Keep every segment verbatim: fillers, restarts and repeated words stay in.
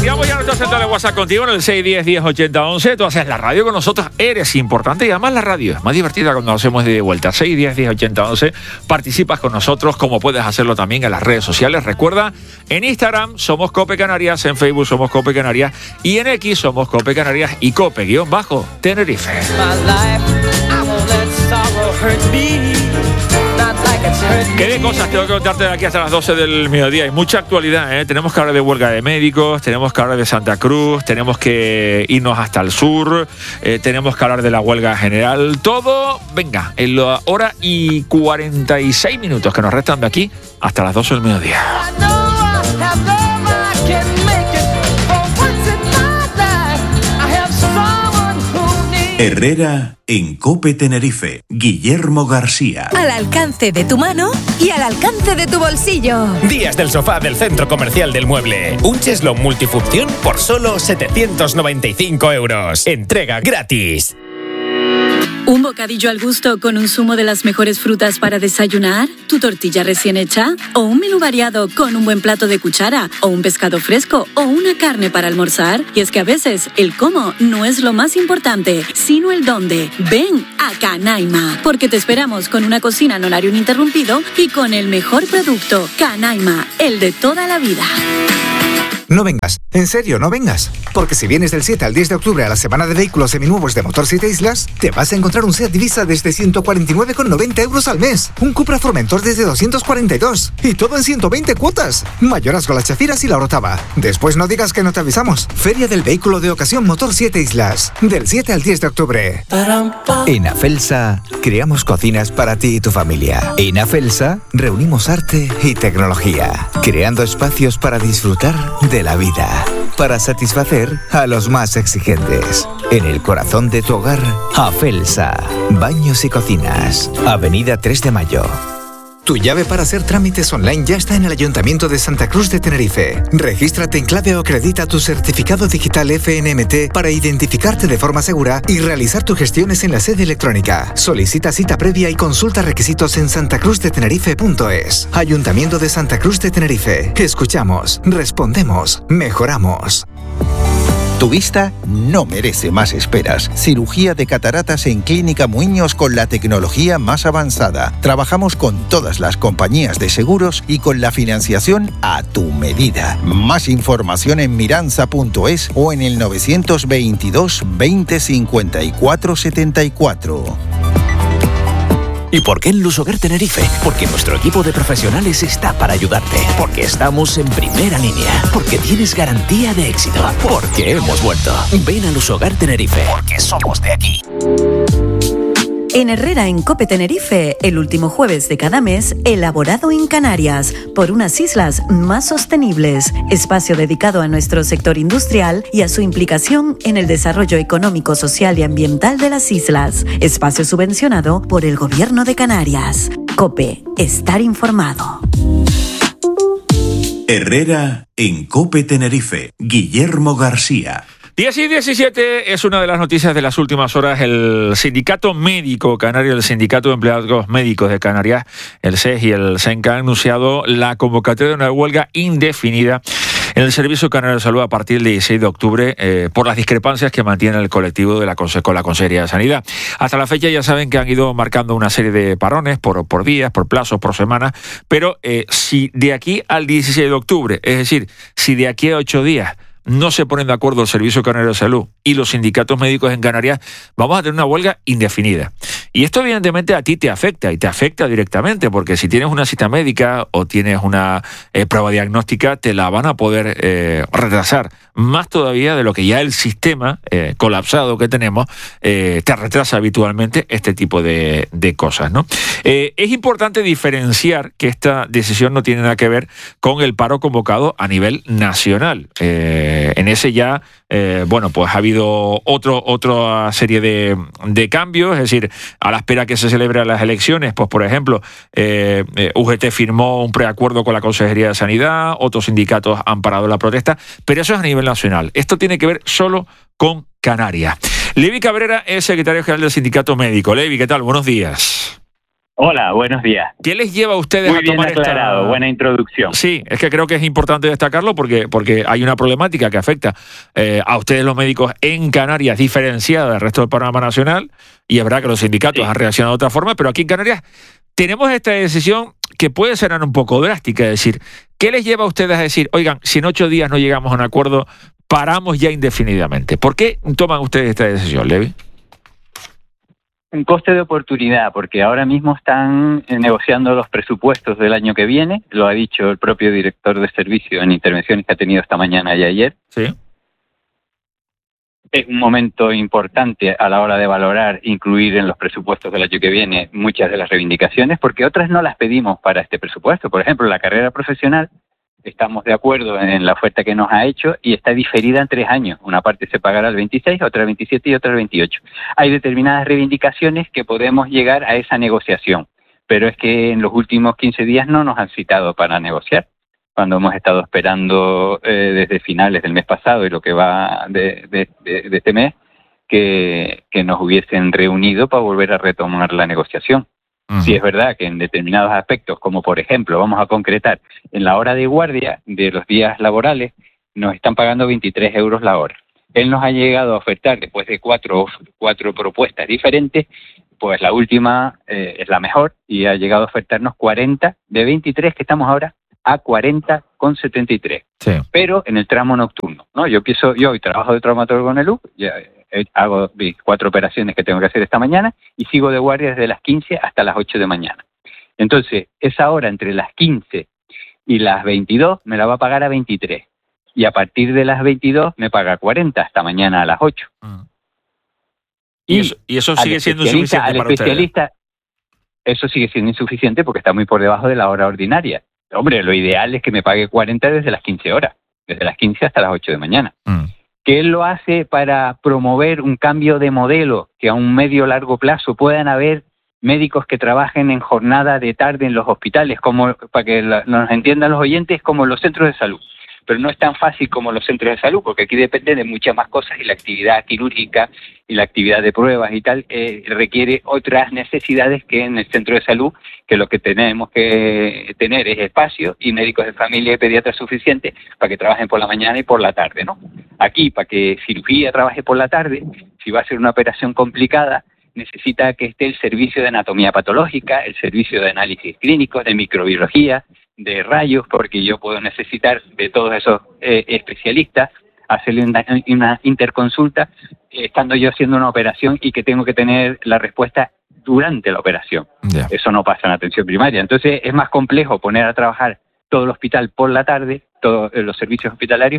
Activamos ya nuestra central de WhatsApp contigo en el seis uno cero, diez ochenta once. Tú haces la radio con nosotros, eres importante y además la radio es más divertida cuando lo hacemos de vuelta. seis uno cero, diez ochenta once. Participas con nosotros, como puedes hacerlo también en las redes sociales. Recuerda, en Instagram somos Cope Canarias, en Facebook somos Cope Canarias y en X somos Cope Canarias y Cope-Tenerife. ¿Qué de cosas tengo que contarte de aquí hasta las doce del mediodía? Hay mucha actualidad, ¿eh? Tenemos que hablar de huelga de médicos, tenemos que hablar de Santa Cruz, tenemos que irnos hasta el sur, eh, tenemos que hablar de la huelga general. Todo, venga, en la hora y cuarenta y seis minutos que nos restan de aquí hasta las doce del mediodía. Herrera en Cope Tenerife. Guillermo García. Al alcance de tu mano y al alcance de tu bolsillo. Días del sofá del Centro Comercial del Mueble. Un cheslón multifunción por solo setecientos noventa y cinco euros. Entrega gratis. ¿Un bocadillo al gusto con un zumo de las mejores frutas para desayunar? ¿Tu tortilla recién hecha? ¿O un menú variado con un buen plato de cuchara? ¿O un pescado fresco? ¿O una carne para almorzar? Y es que a veces el cómo no es lo más importante, sino el dónde. Ven a Canaima, porque te esperamos con una cocina en horario ininterrumpido y con el mejor producto. Canaima, el de toda la vida. No vengas, en serio, no vengas. Porque si vienes del siete al diez de octubre a la semana de vehículos seminuevos de Motor siete Islas, te vas a encontrar un Seat Divisa desde ciento cuarenta y nueve con noventa euros al mes, un Cupra Formentor desde doscientos cuarenta y dos y todo en ciento veinte cuotas. Mayorazgo, Las Chafiras y La Orotava. Después no digas que no te avisamos. Feria del Vehículo de Ocasión Motor siete Islas, del siete al diez de octubre. En Afelsa creamos cocinas para ti y tu familia. En Afelsa reunimos arte y tecnología, creando espacios para disfrutar de la vida, para satisfacer a los más exigentes. En el corazón de tu hogar, Afelsa, baños y cocinas, Avenida tres de Mayo. Tu llave para hacer trámites online ya está en el Ayuntamiento de Santa Cruz de Tenerife. Regístrate en clave o acredita tu certificado digital F N M T para identificarte de forma segura y realizar tus gestiones en la sede electrónica. Solicita cita previa y consulta requisitos en santacruz de tenerife punto es. Ayuntamiento de Santa Cruz de Tenerife. Escuchamos, respondemos, mejoramos. Tu vista no merece más esperas. Cirugía de cataratas en Clínica Muiños con la tecnología más avanzada. Trabajamos con todas las compañías de seguros y con la financiación a tu medida. Más información en miranza punto es o en el novecientos veintidós veinte cincuenta y cuatro setenta y cuatro. ¿Y por qué en Lusoguer Tenerife? Porque nuestro equipo de profesionales está para ayudarte. Porque estamos en primera línea. Porque tienes garantía de éxito. Porque hemos vuelto. Ven a Lusoguer Tenerife. Porque somos de aquí. En Herrera en Cope Tenerife, el último jueves de cada mes, elaborado en Canarias, por unas islas más sostenibles. Espacio dedicado a nuestro sector industrial y a su implicación en el desarrollo económico, social y ambiental de las islas. Espacio subvencionado por el Gobierno de Canarias. Cope, estar informado. Herrera en Cope Tenerife. Guillermo García. diez y diecisiete es una de las noticias de las últimas horas. El Sindicato Médico Canario, el Sindicato de Empleados Médicos de Canarias, el S E S y el SENCA han anunciado la convocatoria de una huelga indefinida en el Servicio Canario de Salud a partir del dieciséis de octubre eh, por las discrepancias que mantiene el colectivo de la con la Consejería de Sanidad. Hasta la fecha ya saben que han ido marcando una serie de parones por, por días, por plazos, por semanas, pero eh, si de aquí al dieciséis de octubre, es decir, si de aquí a ocho días no se ponen de acuerdo el Servicio Canario de Salud y los sindicatos médicos en Canarias, vamos a tener una huelga indefinida. Y esto evidentemente a ti te afecta, y te afecta directamente, porque si tienes una cita médica o tienes una eh, prueba diagnóstica, te la van a poder eh, retrasar, más todavía de lo que ya el sistema eh, colapsado que tenemos eh, te retrasa habitualmente este tipo de, de cosas, ¿no? Eh, es importante diferenciar que esta decisión no tiene nada que ver con el paro convocado a nivel nacional. Eh, en ese ya, eh, bueno, pues ha habido otro, otra serie de, de cambios, es decir, a la espera que se celebren las elecciones, pues por ejemplo, eh, eh, U G T firmó un preacuerdo con la Consejería de Sanidad, otros sindicatos han parado la protesta, pero eso es a nivel nacional. Esto tiene que ver solo con Canarias. Levi Cabrera es secretario general del Sindicato Médico. Levi, ¿qué tal? Buenos días. Hola, buenos días. ¿Qué les lleva a ustedes Muy a tomar bien aclarado, esta... buena introducción. Sí, es que creo que es importante destacarlo porque, porque hay una problemática que afecta eh, a ustedes los médicos en Canarias diferenciada del resto del panorama nacional, y es verdad que los sindicatos sí. han reaccionado de otra forma, pero aquí en Canarias tenemos esta decisión que puede ser un poco drástica, es decir, ¿qué les lleva a ustedes a decir, oigan, si en ocho días no llegamos a un acuerdo, paramos ya indefinidamente? ¿Por qué toman ustedes esta decisión, Levi? Un coste de oportunidad, porque ahora mismo están negociando los presupuestos del año que viene, lo ha dicho el propio director de servicio en intervenciones que ha tenido esta mañana y ayer. Sí. Es un momento importante a la hora de valorar, incluir en los presupuestos del año que viene muchas de las reivindicaciones, porque otras no las pedimos para este presupuesto. Por ejemplo, la carrera profesional, estamos de acuerdo en la oferta que nos ha hecho y está diferida en tres años. Una parte se pagará el veintiséis, otra el veintisiete y otra el veintiocho. Hay determinadas reivindicaciones que podemos llegar a esa negociación, pero es que en los últimos quince días no nos han citado para negociar, cuando hemos estado esperando eh, desde finales del mes pasado y lo que va de, de, de, de este mes, que, que nos hubiesen reunido para volver a retomar la negociación. Uh-huh. Sí es verdad que en determinados aspectos, como por ejemplo, vamos a concretar, en la hora de guardia de los días laborales nos están pagando veintitrés euros la hora. Él nos ha llegado a ofertar, después de cuatro, cuatro propuestas diferentes, pues la última eh, es la mejor y ha llegado a ofertarnos cuarenta, de veintitrés que estamos ahora, a cuarenta con setenta y tres. Sí. Pero en el tramo nocturno, ¿no? Yo empiezo, yo hoy trabajo de traumatólogo en el U, ya hago mis cuatro operaciones que tengo que hacer esta mañana y sigo de guardia desde las quince hasta las ocho de mañana. Entonces, esa hora entre las quince y las veintidós me la va a pagar a veintitrés. Y a partir de las veintidós me paga cuarenta hasta mañana a las ocho. Uh-huh. Y, y eso, y eso sigue siendo insuficiente al para especialista, ustedes. Eso sigue siendo insuficiente porque está muy por debajo de la hora ordinaria. Hombre, lo ideal es que me pague cuarenta desde las quince horas, desde las quince hasta las ocho de mañana. Mm. Que él lo hace para promover un cambio de modelo, que a un medio largo plazo puedan haber médicos que trabajen en jornada de tarde en los hospitales, como para que la, nos entiendan los oyentes, como los centros de salud. Pero no es tan fácil como los centros de salud, porque aquí depende de muchas más cosas y la actividad quirúrgica y la actividad de pruebas y tal eh, requiere otras necesidades que en el centro de salud, que lo que tenemos que tener es espacio y médicos de familia y pediatras suficientes para que trabajen por la mañana y por la tarde, ¿no? Aquí, para que cirugía trabaje por la tarde, si va a ser una operación complicada, necesita que esté el servicio de anatomía patológica, el servicio de análisis clínicos, de microbiología, de rayos, porque yo puedo necesitar de todos esos eh, especialistas, hacerle una, una interconsulta, eh, estando yo haciendo una operación y que tengo que tener la respuesta durante la operación. Yeah. Eso no pasa en atención primaria. Entonces es más complejo poner a trabajar todo el hospital por la tarde, todos eh, los servicios hospitalarios,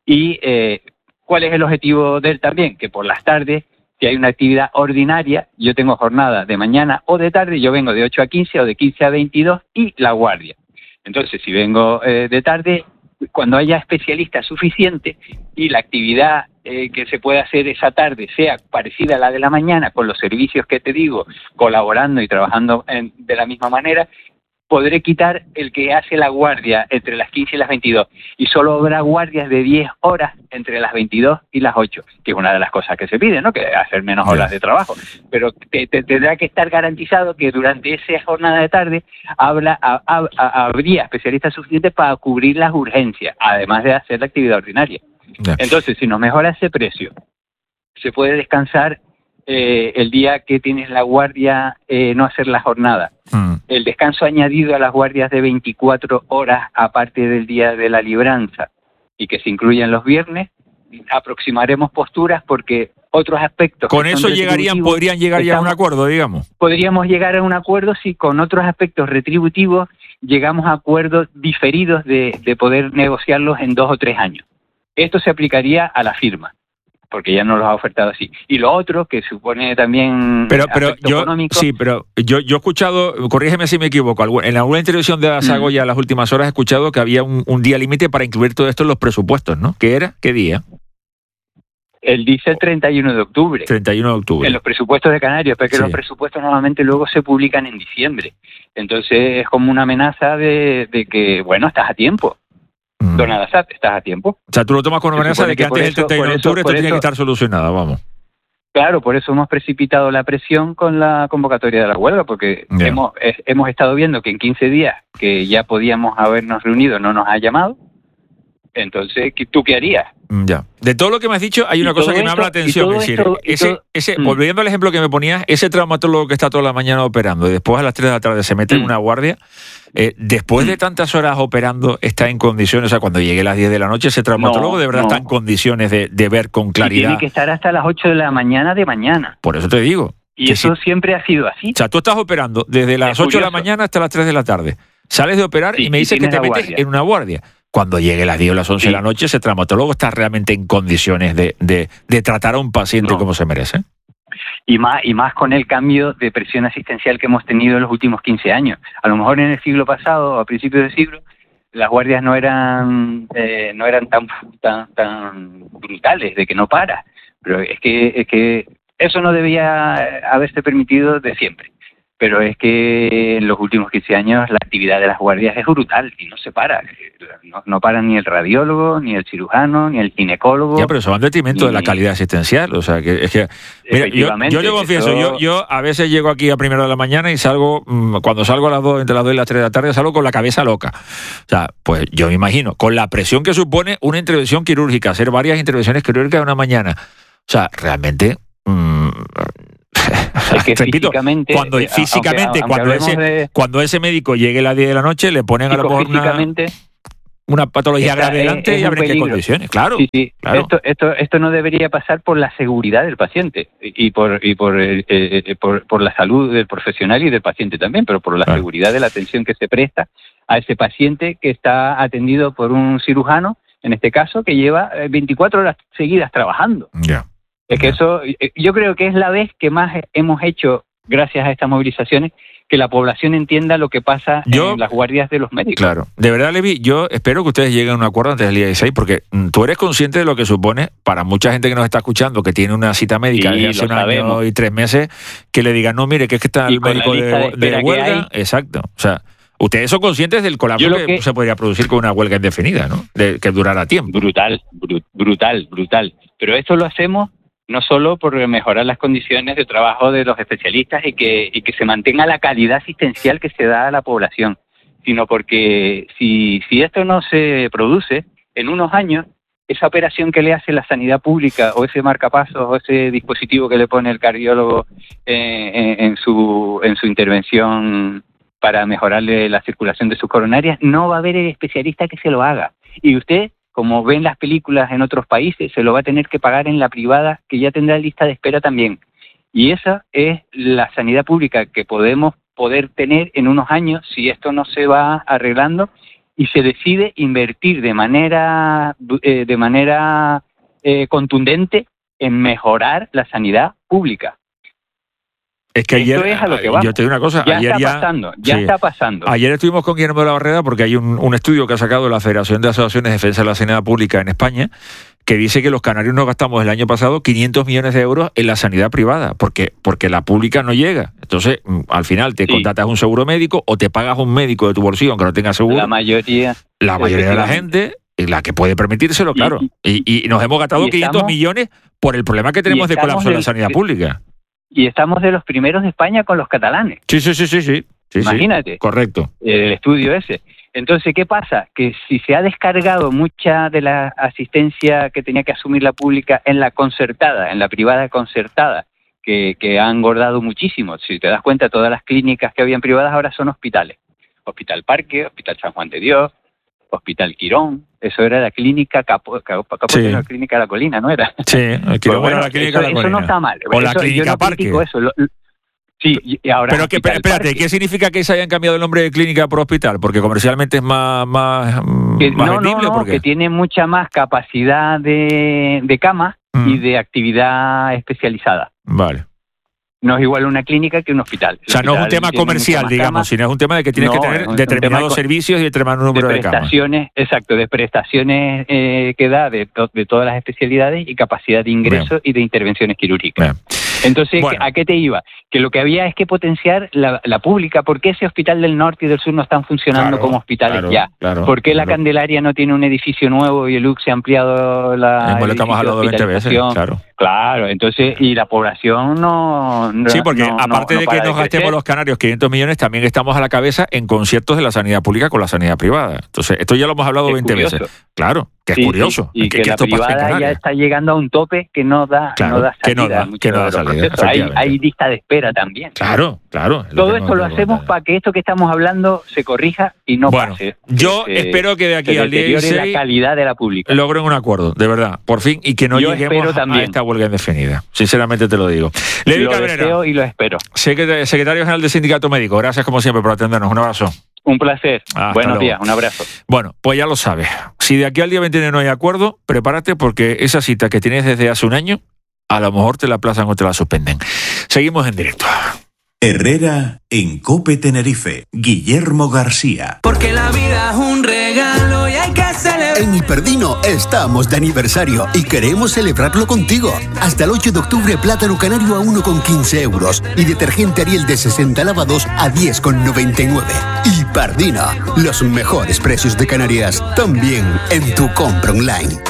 y eh, ¿cuál es el objetivo de él también? Que por las tardes, si hay una actividad ordinaria, yo tengo jornada de mañana o de tarde, yo vengo de ocho a quince o de quince a veintidós y la guardia. Entonces, si vengo eh, de tarde, cuando haya especialistas suficientes y la actividad eh, que se pueda hacer esa tarde sea parecida a la de la mañana, con los servicios que te digo, colaborando y trabajando en, de la misma manera, podré quitar el que hace la guardia entre las quince y las veintidós. Y solo habrá guardias de diez horas entre las veintidós y las ocho, que es una de las cosas que se pide, ¿no? Que hacer menos horas de trabajo. Pero te, te, tendrá que estar garantizado que durante esa jornada de tarde habla, a, a, a, habría especialistas suficientes para cubrir las urgencias, además de hacer la actividad ordinaria. Yeah. Entonces, si nos mejora ese precio, se puede descansar Eh, el día que tienes la guardia, eh, no hacer la jornada. Mm. El descanso añadido a las guardias de veinticuatro horas, aparte del día de la libranza, y que se incluyan los viernes, aproximaremos posturas porque otros aspectos... Con eso llegarían, podrían llegar ya a un acuerdo, digamos. Podríamos llegar a un acuerdo si con otros aspectos retributivos llegamos a acuerdos diferidos de, de poder negociarlos en dos o tres años. Esto se aplicaría a la firma, porque ya nos lo ha ofertado así. Y lo otro, que supone también pero, pero aspecto yo, económico... Sí, pero yo, yo he escuchado, corrígeme si me equivoco, en alguna intervención de Sago mm. ya en las últimas horas he escuchado que había un, un día límite para incluir todo esto en los presupuestos, ¿no? ¿Qué era? ¿Qué día? Él dice el treinta y uno de octubre. treinta y uno de octubre. En los presupuestos de Canarias, porque sí. Los presupuestos normalmente luego se publican en diciembre. Entonces es como una amenaza de, de que, bueno, estás a tiempo. Mm. Don Arasat, estás a tiempo. O sea, tú lo tomas con una amenaza de que, que antes del treinta y uno de octubre esto tiene que estar solucionado, vamos. claro, por eso hemos precipitado la presión con la convocatoria de la huelga, porque yeah. hemos, eh, hemos estado viendo que en quince días que ya podíamos habernos reunido no nos ha llamado. Entonces, ¿tú qué harías? Ya. De todo lo que me has dicho, hay una cosa que esto, me llama la atención. Es decir, esto, ese, todo, ese, mm. volviendo al ejemplo que me ponías, ese traumatólogo que está toda la mañana operando y después a las tres de la tarde se mete mm. en una guardia, eh, después mm. de tantas horas operando, está en condiciones, o sea, cuando llegue a las diez de la noche, ese traumatólogo no, de verdad no. está en condiciones de, de ver con claridad. Y tiene que estar hasta las ocho de la mañana de mañana. Por eso te digo. Y eso si, siempre ha sido así. O sea, tú estás operando desde las ocho de la mañana hasta las tres de la tarde. Sales de operar sí, y me dices que te metes en una guardia. Cuando llegue a las diez o las once sí. de la noche, ese traumatólogo está realmente en condiciones de, de, de tratar a un paciente no. como se merece. Y más, y más con el cambio de presión asistencial que hemos tenido en los últimos quince años. A lo mejor en el siglo pasado, a principios del siglo, las guardias no eran eh, no eran tan, tan tan brutales, de que no para. Pero es que, es que eso no debía haberse permitido de siempre. Pero es que en los últimos quince años la actividad de las guardias es brutal y no se para. No, no para ni el radiólogo, ni el cirujano, ni el ginecólogo. Ya, pero eso va en detrimento ni... de la calidad asistencial. O sea, que es que... Mira, yo, yo te confieso, eso... yo, yo a veces llego aquí a primera de la mañana y salgo, cuando salgo a las dos, entre las dos y las tres de la tarde, salgo con la cabeza loca. O sea, pues yo me imagino, con la presión que supone una intervención quirúrgica, hacer varias intervenciones quirúrgicas en una mañana. O sea, realmente... Mmm, es que repito, físicamente, cuando físicamente aunque, cuando aunque ese de... cuando ese médico llegue a las diez de la noche le ponen a lo mejor una, una patología grave delante es, es y abre qué condiciones, claro, sí, sí. claro. Esto, esto, esto no debería pasar por la seguridad del paciente y por y por, eh, eh, por por la salud del profesional y del paciente también, pero por la claro. seguridad de la atención que se presta a ese paciente que está atendido por un cirujano, en este caso, que lleva veinticuatro horas seguidas trabajando. Ya. Yeah. Es que eso, yo creo que es la vez que más hemos hecho, gracias a estas movilizaciones, que la población entienda lo que pasa yo, en las guardias de los médicos. Claro. De verdad, Levi, yo espero que ustedes lleguen a un acuerdo antes del día dieciséis, porque tú eres consciente de lo que supone para mucha gente que nos está escuchando, que tiene una cita médica sí, desde hace un sabemos. año y tres meses, que le digan, no, mire, que es que está y el médico de, de, de huelga. Exacto. O sea, ustedes son conscientes del colapso que, que se podría producir con una huelga indefinida, ¿no? De, que durara tiempo. Brutal, br- brutal, brutal. Pero esto lo hacemos no solo por mejorar las condiciones de trabajo de los especialistas y que, y que se mantenga la calidad asistencial que se da a la población, sino porque si, si esto no se produce, en unos años, esa operación que le hace la sanidad pública o ese marcapasos o ese dispositivo que le pone el cardiólogo eh, en, en, su, en su intervención para mejorarle la circulación de sus coronarias, no va a haber el especialista que se lo haga. Y usted, como ven las películas en otros países, se lo va a tener que pagar en la privada, que ya tendrá lista de espera también. Y esa es la sanidad pública que podemos poder tener en unos años si esto no se va arreglando y se decide invertir de manera, eh, de manera eh, contundente en mejorar la sanidad pública. Es que ayer, es a lo que vamos. Yo te digo una cosa, ya ayer está ya, pasando, ya sí. está pasando. Ayer estuvimos con Guillermo de la Barrera porque hay un, un estudio que ha sacado la Federación de Asociaciones de Defensa de la Sanidad Pública en España que dice que los canarios nos gastamos el año pasado quinientos millones de euros en la sanidad privada porque, porque la pública no llega. Entonces, al final te sí. contratas un seguro médico o te pagas un médico de tu bolsillo aunque no tengas seguro. La mayoría. La mayoría de la gente, la que puede permitírselo, claro. Y, y, y nos hemos gastado quinientos millones por el problema que tenemos de colapso de la sanidad pública. Y estamos de los primeros de España con los catalanes. Sí, sí, sí, sí. sí. sí Imagínate. Sí. Correcto. El estudio ese. Entonces, ¿qué pasa? Que si se ha descargado mucha de la asistencia que tenía que asumir la pública en la concertada, en la privada concertada, que, que ha engordado muchísimo. Si te das cuenta, todas las clínicas que habían privadas ahora son hospitales. Hospital Parque, Hospital San Juan de Dios, Hospital Quirón. Eso era la clínica Capo, Capo, Capo sí. era la clínica La Colina, ¿no era? Sí, el Quirón bueno, era la clínica eso, La Colina. Eso no está mal. O la eso, clínica yo no Parque. Eso. Lo, sí, y ahora pero que, espérate, Parque. ¿Qué significa que se hayan cambiado el nombre de clínica por hospital? Porque comercialmente es más, más, que, más no, vendible. No, no, que tiene mucha más capacidad de, de camas mm. y de actividad especializada. Vale. No es igual una clínica que un hospital. O sea, no es un tema comercial, digamos, camas, sino es un tema de que tienes no, que tener determinados servicios y determinado número de, de prestaciones, camas. Exacto, de prestaciones eh, que da de, to, de todas las especialidades y capacidad de ingreso Bien. Y de intervenciones quirúrgicas. Bien. Entonces, bueno. ¿a qué te iba? Que lo que había es que potenciar la, la pública. ¿Por qué ese hospital del norte y del sur no están funcionando claro, como hospitales claro, ya? Claro, ¿Por qué claro. la Candelaria no tiene un edificio nuevo y el U C S ha ampliado la hospitalidad? veinte veces, claro. Claro, entonces, y la población no... no sí, porque no, aparte no, no de que nos de gastemos los canarios quinientos millones, también estamos a la cabeza en conciertos de la sanidad pública con la sanidad privada. Entonces, esto ya lo hemos hablado veinte veces. Claro, que es sí, curioso. Sí, y que, que la esto privada ya está llegando a un tope que no da, claro, no da salida. Que no da, que no da salida, hay, hay lista de espera también. Claro, claro. Todo esto lo hacemos para que esto que estamos hablando se corrija y no bueno, pase. Yo que espero que de aquí se al día deteriore la calidad de la pública. Logren un acuerdo, de verdad, por fin, y que no yo lleguemos a esta huelga indefinida. Sinceramente te lo digo. Levi lo Cabrera, deseo y lo espero. Secretario General del Sindicato Médico, gracias como siempre por atendernos. Un abrazo. Un placer. Hasta Buenos luego. días, un abrazo. Bueno, pues ya lo sabes. Si de aquí al día veintinueve no hay acuerdo, prepárate porque esa cita que tienes desde hace un año, a lo mejor te la aplazan o te la suspenden. Seguimos en directo. Herrera en COPE Tenerife. Guillermo García. Porque la vida es un regalo y hay que celebrar. En Hiperdino estamos de aniversario y queremos celebrarlo contigo. Hasta el ocho de octubre, plátano canario a uno con quince euros y detergente Ariel de sesenta lavados a diez con noventa y nueve. Hiperdino, los mejores precios de Canarias, también en tu compra online.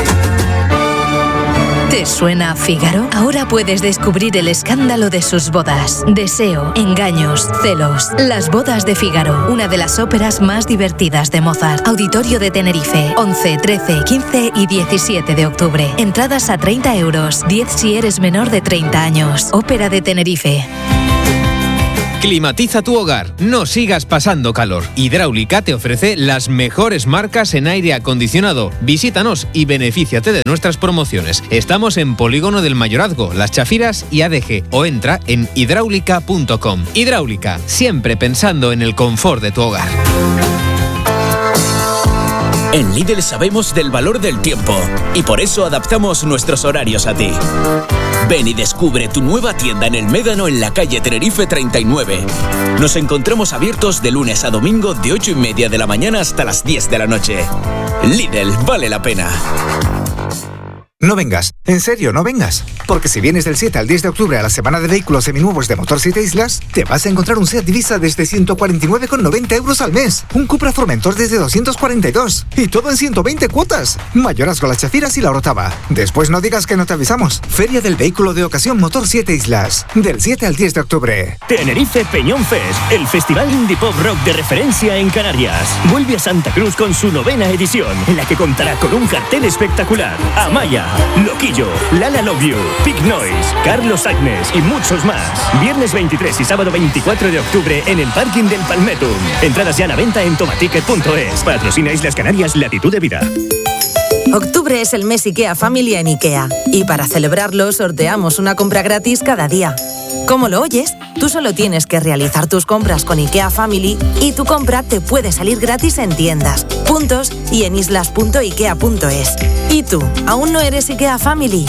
¿Te suena a Fígaro? Ahora puedes descubrir el escándalo de sus bodas. Deseo, engaños, celos. Las bodas de Fígaro, una de las óperas más divertidas de Mozart. Auditorio de Tenerife, once, trece, quince y diecisiete de octubre. Entradas a treinta euros, diez si eres menor de treinta años. Ópera de Tenerife. Climatiza tu hogar, no sigas pasando calor. Hidráulica te ofrece las mejores marcas en aire acondicionado. Visítanos y benefíciate de nuestras promociones. Estamos en Polígono del Mayorazgo, Las Chafiras y A D G o entra en hidráulica punto com. Hidráulica, siempre pensando en el confort de tu hogar. En Lidl sabemos del valor del tiempo y por eso adaptamos nuestros horarios a ti. Ven y descubre tu nueva tienda en el Médano en la calle Tenerife treinta y nueve. Nos encontramos abiertos de lunes a domingo de ocho y media de la mañana hasta las diez de la noche. Lidl, vale la pena. No vengas, en serio, no vengas. Porque si vienes del siete al diez de octubre a la semana de vehículos seminuevos de Motor siete Islas, te vas a encontrar un Seat Divisa desde ciento cuarenta y nueve con noventa euros al mes, un Cupra Formentor desde doscientos cuarenta y dos y todo en ciento veinte cuotas. Mayorazgo, Las Chafiras y La Orotava. Después no digas que no te avisamos. Feria del Vehículo de Ocasión Motor siete Islas, del siete al diez de octubre. Tenerife Peñón Fest, el festival indie pop rock de referencia en Canarias. Vuelve a Santa Cruz con su novena edición, en la que contará con un cartel espectacular. Amaya, Loquillo, Lala Love You, Pig Noise, Carlos Agnes y muchos más. Viernes veintitrés y sábado veinticuatro de octubre en el parking del Palmetum. Entradas ya a la venta en tomaticket punto es. Patrocina Islas Canarias, Latitud de Vida. Octubre es el mes IKEA Family en IKEA. Y para celebrarlo sorteamos una compra gratis cada día. ¿Cómo lo oyes? Tú solo tienes que realizar tus compras con IKEA Family y tu compra te puede salir gratis en tiendas, puntos y en islas punto ikea punto es. ¿Y tú, aún no eres IKEA Family?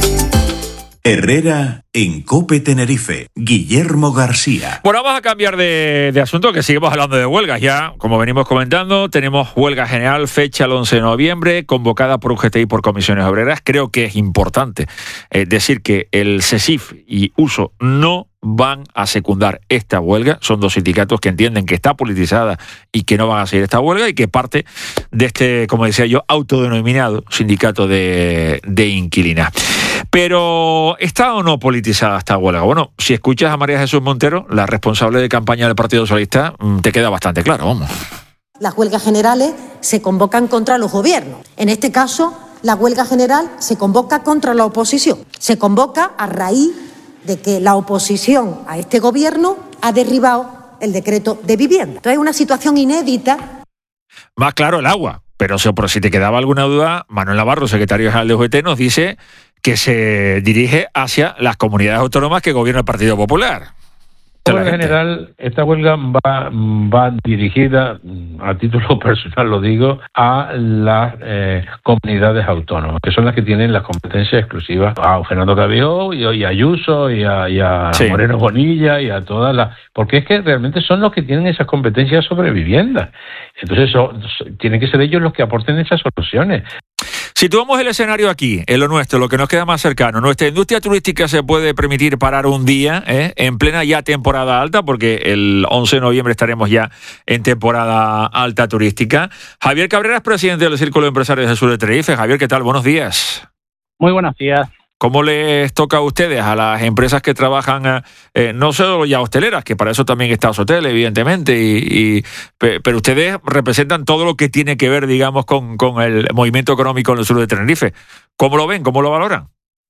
Herrera en COPE Tenerife. Guillermo García. Bueno, vamos a cambiar de, de asunto, que seguimos hablando de huelgas. Ya, como venimos comentando, tenemos huelga general, fecha el once de noviembre, convocada por U G T y por comisiones obreras. Creo que es importante eh, decir que el CESIF y USO no van a secundar esta huelga. Son dos sindicatos que entienden que está politizada y que no van a seguir esta huelga y que parte de este, como decía yo, autodenominado sindicato de, de inquilinas. Pero ¿está o no politizada esta huelga? Bueno, si escuchas a María Jesús Montero, la responsable de campaña del Partido Socialista, te queda bastante claro, vamos. Las huelgas generales se convocan contra los gobiernos. En este caso, la huelga general se convoca contra la oposición. Se convoca a raíz de que la oposición a este gobierno ha derribado el decreto de vivienda. Entonces es una situación inédita. Más claro el agua, pero si te quedaba alguna duda, Manuel Navarro, secretario general de U G T, nos dice que se dirige hacia las comunidades autónomas que gobierna el Partido Popular. En general, esta huelga va, va dirigida, a título personal lo digo, a las eh, comunidades autónomas, que son las que tienen las competencias exclusivas, a Fernando Cabió y, y a Ayuso y a, y a sí. Moreno Bonilla y a todas las... Porque es que realmente son los que tienen esas competencias sobre vivienda. Entonces son, tienen que ser ellos los que aporten esas soluciones. Situamos el escenario aquí, en lo nuestro, lo que nos queda más cercano. Nuestra industria turística se puede permitir parar un día, ¿eh? en plena ya temporada alta, porque el once de noviembre estaremos ya en temporada alta turística. Javier Cabrera es presidente del Círculo de Empresarios del Sur de Tenerife. Javier, ¿qué tal? Buenos días. Muy buenos días. ¿Cómo les toca a ustedes, a las empresas que trabajan, eh, no solo ya hosteleras, que para eso también está Sotel, evidentemente, y, y, pero ustedes representan todo lo que tiene que ver, digamos, con, con el movimiento económico en el sur de Tenerife? ¿Cómo lo ven? ¿Cómo lo valoran?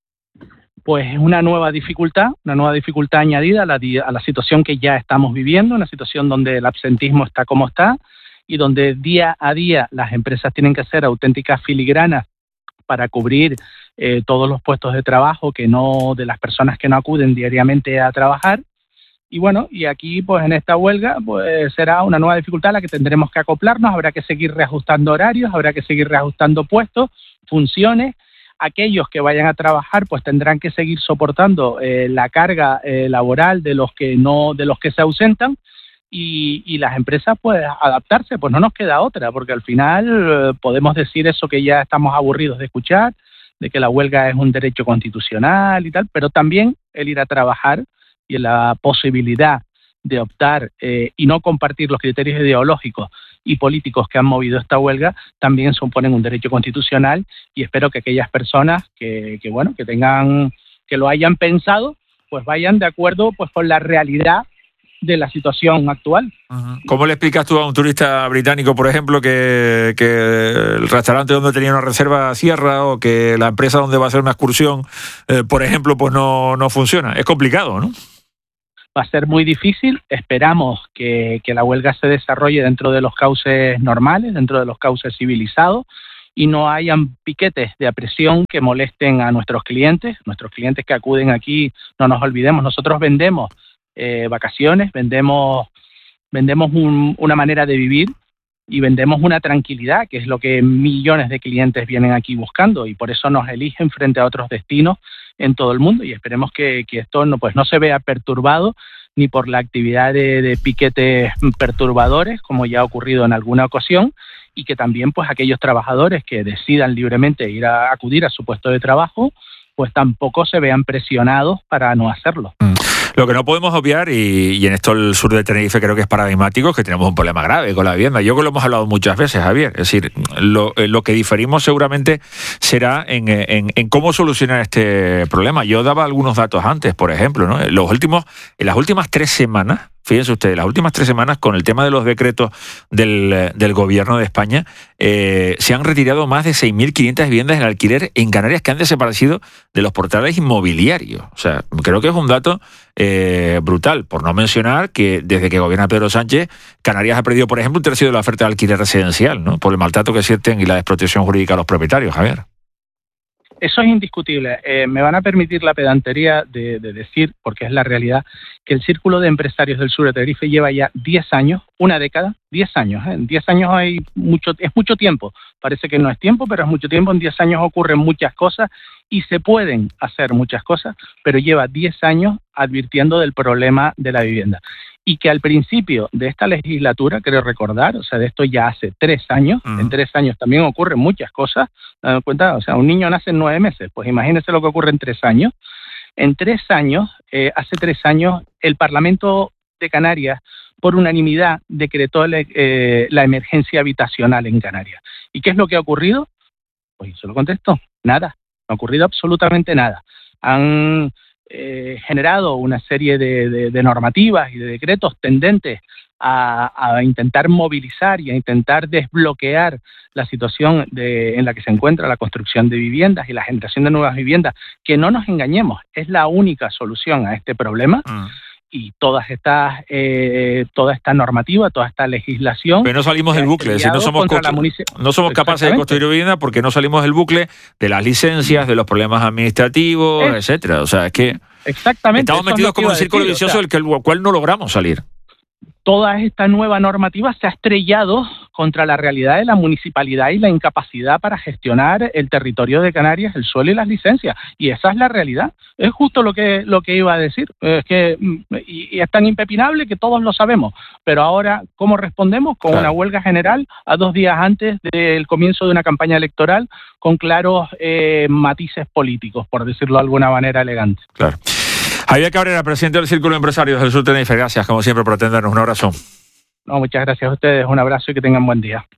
Pues es una nueva dificultad, una nueva dificultad añadida a la, a la situación que ya estamos viviendo, una situación donde el absentismo está como está y donde día a día las empresas tienen que hacer auténticas filigranas para cubrir eh, todos los puestos de trabajo que no de las personas que no acuden diariamente a trabajar. Y bueno, y aquí pues en esta huelga pues será una nueva dificultad a la que tendremos que acoplarnos, habrá que seguir reajustando horarios, habrá que seguir reajustando puestos, funciones. Aquellos que vayan a trabajar pues tendrán que seguir soportando eh, la carga eh, laboral de los que no de los que se ausentan. Y, y las empresas pues adaptarse, pues no nos queda otra, porque al final eh, podemos decir eso que ya estamos aburridos de escuchar, de que la huelga es un derecho constitucional y tal, pero también el ir a trabajar y la posibilidad de optar eh, y no compartir los criterios ideológicos y políticos que han movido esta huelga también suponen un derecho constitucional, y espero que aquellas personas que, que bueno, que tengan, que lo hayan pensado, pues vayan de acuerdo pues con la realidad de la situación actual. ¿Cómo le explicas tú a un turista británico, por ejemplo, que, que el restaurante donde tenía una reserva cierra, o que la empresa donde va a hacer una excursión, eh, por ejemplo, pues no, no funciona? Es complicado, ¿no? Va a ser muy difícil. Esperamos que, que la huelga se desarrolle dentro de los cauces normales, dentro de los cauces civilizados, y no hayan piquetes de apresión que molesten a nuestros clientes, nuestros clientes que acuden aquí. No nos olvidemos, nosotros vendemos Eh, vacaciones, vendemos vendemos un, una manera de vivir y vendemos una tranquilidad, que es lo que millones de clientes vienen aquí buscando, y por eso nos eligen frente a otros destinos en todo el mundo, y esperemos que, que esto no, pues no se vea perturbado ni por la actividad de, de piquetes perturbadores, como ya ha ocurrido en alguna ocasión, y que también pues aquellos trabajadores que decidan libremente ir a acudir a su puesto de trabajo, pues tampoco se vean presionados para no hacerlo. Mm. Lo que no podemos obviar, y, y en esto el sur de Tenerife creo que es paradigmático, es que tenemos un problema grave con la vivienda. Yo creo que lo hemos hablado muchas veces, Javier. Es decir, lo, lo que diferimos seguramente será en, en, en cómo solucionar este problema. Yo daba algunos datos antes, por ejemplo, ¿no? Los últimos, en las últimas tres semanas, fíjense ustedes, las últimas tres semanas, con el tema de los decretos del, del gobierno de España, eh, se han retirado más de seis mil quinientas viviendas en alquiler en Canarias que han desaparecido de los portales inmobiliarios. O sea, creo que es un dato eh, brutal, por no mencionar que desde que gobierna Pedro Sánchez, Canarias ha perdido, por ejemplo, un tercio de la oferta de alquiler residencial, ¿no? Por el maltrato que sienten y la desprotección jurídica a los propietarios, Javier. Eso es indiscutible. Eh, me van a permitir la pedantería de, de decir, porque es la realidad, que el Círculo de Empresarios del Sur de Tenerife lleva ya diez años, una década, diez años. ¿eh? En diez años hay mucho, es mucho tiempo. Parece que no es tiempo, pero es mucho tiempo. En diez años ocurren muchas cosas y se pueden hacer muchas cosas, pero lleva diez años advirtiendo del problema de la vivienda. Y que al principio de esta legislatura, creo recordar, o sea, de esto ya hace tres años, uh-huh. en tres años también ocurren muchas cosas, ¿te das cuenta? O sea, un niño nace en nueve meses, pues imagínense lo que ocurre en tres años. En tres años, eh, hace tres años, el Parlamento de Canarias, por unanimidad, decretó la, eh, la emergencia habitacional en Canarias. ¿Y qué es lo que ha ocurrido? Pues se lo contesto, nada, no ha ocurrido absolutamente nada. Han Eh, generado una serie de, de, de normativas y de decretos tendentes a, a intentar movilizar y a intentar desbloquear la situación de, en la que se encuentra la construcción de viviendas y la generación de nuevas viviendas, que no nos engañemos, es la única solución a este problema. Mm. Y todas estas, eh, toda esta normativa, toda esta legislación... Pero no salimos del bucle, si no somos, constru- no somos capaces de construir vivienda porque no salimos del bucle de las licencias, de los problemas administrativos, es, etcétera. O sea, es que exactamente, estamos metidos como un círculo vicioso, o sea, del que el cual no logramos salir. Toda esta nueva normativa se ha estrellado contra la realidad de la municipalidad y la incapacidad para gestionar el territorio de Canarias, el suelo y las licencias. Y esa es la realidad. Es justo lo que lo que iba a decir. Es que y, y es tan impepinable que todos lo sabemos. Pero ahora, ¿cómo respondemos? Con claro. una huelga general a dos días antes del comienzo de una campaña electoral con claros eh, matices políticos, por decirlo de alguna manera elegante. Claro. Javier Cabrera, presidente del Círculo de Empresarios del Sur de Tenerife, gracias como siempre por atendernos. Un abrazo. No, muchas gracias a ustedes, un abrazo y que tengan buen día.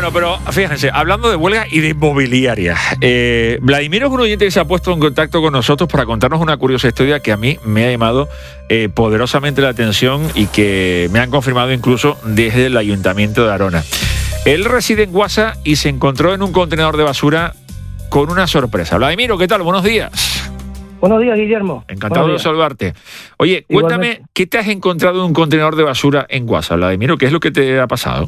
Bueno, pero fíjense, hablando de huelga y de inmobiliaria, eh, Vladimiro es un oyente que se ha puesto en contacto con nosotros para contarnos una curiosa historia que a mí me ha llamado eh, poderosamente la atención y que me han confirmado incluso desde el Ayuntamiento de Arona. Él reside en Guasa y se encontró en un contenedor de basura con una sorpresa. Vladimiro, ¿qué tal? Buenos días. Buenos días, Guillermo. Encantado de saludarte. Oye, cuéntame, igualmente, ¿qué te has encontrado en un contenedor de basura en Guasa, Vladimiro? ¿Qué es lo que te ha pasado?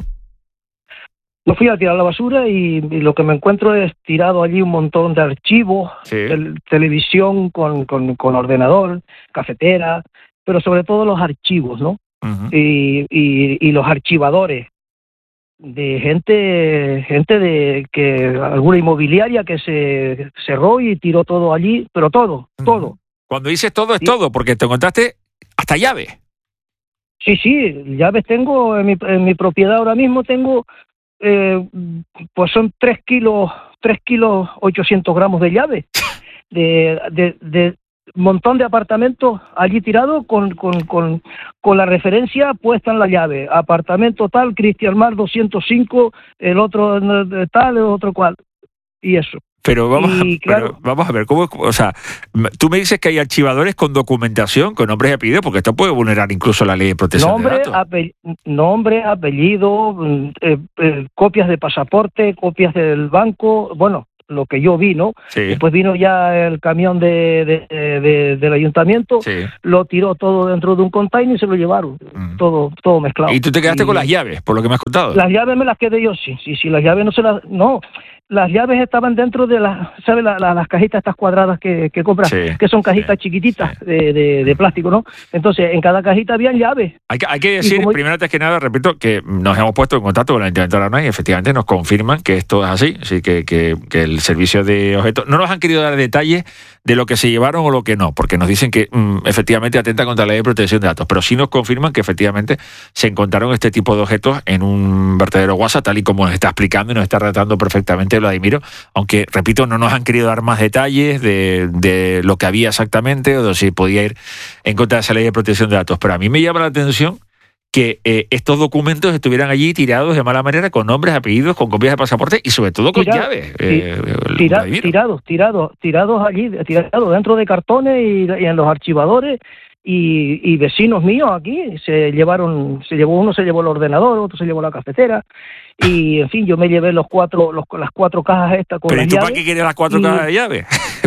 Yo fui a tirar la basura y, y lo que me encuentro es tirado allí un montón de archivos, sí. tel- televisión con, con, con ordenador, cafetera, pero sobre todo los archivos, ¿no? Uh-huh. Y, y, y los archivadores de gente gente de que alguna inmobiliaria que se cerró y tiró todo allí, pero todo, uh-huh. todo. Cuando dices todo es sí. todo, porque te contaste hasta llaves. Sí, sí, llaves tengo en mi, en mi propiedad ahora mismo tengo Eh, pues son tres kilos, tres kilos ochocientos gramos de llave, de, de, de montón de apartamentos allí tirados con, con, con, con la referencia puesta en la llave, apartamento tal, Cristian Mar doscientos cinco, el otro tal, el otro cual, y eso. Pero vamos, y, a, claro, pero vamos a ver, ¿cómo, o sea, tú me dices que hay archivadores con documentación, con nombres y apellidos, porque esto puede vulnerar incluso la ley de protección nombre, de datos. Ape, nombre, apellido, eh, eh, copias de pasaporte, copias del banco, bueno, lo que yo vi, ¿no? Sí. Después vino ya el camión de, de, de, de, del ayuntamiento, sí. lo tiró todo dentro de un container y se lo llevaron, mm. todo todo mezclado. ¿Y tú te quedaste y, con las llaves, por lo que me has contado? Las llaves me las quedé yo, sí, sí, sí, las llaves no se las... no. Las llaves estaban dentro de las, ¿sabes? La, la, las cajitas estas cuadradas que, que compras, sí, que son cajitas sí, chiquititas sí. De, de, de plástico, ¿no? Entonces, en cada cajita habían llaves. Hay que, hay que decir, como... primero antes que nada, repito, que nos hemos puesto en contacto con el Ayuntamiento de Arona y efectivamente nos confirman que esto es así, así que, que, que el servicio de objetos... No nos han querido dar detalles de lo que se llevaron o lo que no, porque nos dicen que mmm, efectivamente atenta contra la ley de protección de datos, pero sí nos confirman que efectivamente se encontraron este tipo de objetos en un vertedero Guasa, tal y como nos está explicando y nos está relatando perfectamente Vladimiro, aunque, repito, no nos han querido dar más detalles de, de lo que había exactamente o de si podía ir en contra de esa ley de protección de datos. Pero a mí me llama la atención que eh, estos documentos estuvieran allí tirados de mala manera, con nombres, apellidos, con copias de pasaporte y sobre todo con Tirado, llaves. Eh, tira, tirados, tirados, tirados allí, tirados dentro de cartones y, y en los archivadores. Y, y vecinos míos aquí se llevaron, se llevó uno se llevó el ordenador, otro se llevó la cafetera y en fin yo me llevé los cuatro, los, las cuatro cajas estas con ¿Pero las y tú llaves, para qué quieres las cuatro y... cajas de llaves?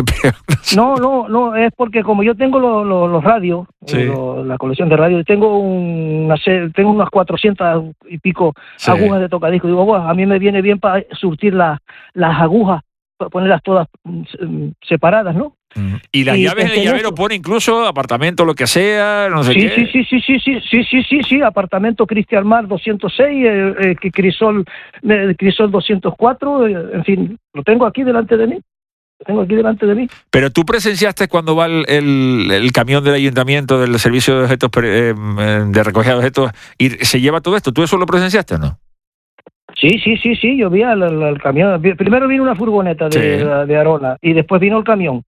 no, no, no, es porque como yo tengo los, los, los radios, sí. lo, la colección de radios, tengo una, tengo unas cuatrocientas y pico sí. agujas de tocadiscos, digo, bueno, a mí me viene bien para surtir la, las agujas, para ponerlas todas separadas, ¿no? Y las y llaves en el llavero pone incluso apartamento, lo que sea, no sé sí, qué. Sí, sí, sí, sí, sí, sí, sí, sí, sí, apartamento Cristian Mar doscientos seis, eh, eh, Crisol, eh, Crisol doscientos cuatro, eh, en fin, lo tengo aquí delante de mí. Lo tengo aquí delante de mí. Pero tú presenciaste cuando va el, el, el camión del ayuntamiento, del servicio de objetos, eh, de recogida de objetos, y se lleva todo esto. ¿Tú eso lo presenciaste o no? Sí, sí, sí, sí, yo vi al, al, al camión. Primero vino una furgoneta de, sí. de, de Arona y después vino el camión.